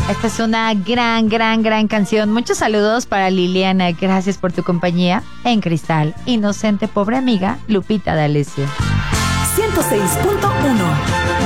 Esta es una gran canción. Muchos saludos para Liliana. Gracias por tu compañía en Cristal. Inocente, pobre amiga, Lupita D'Alessio. 106.1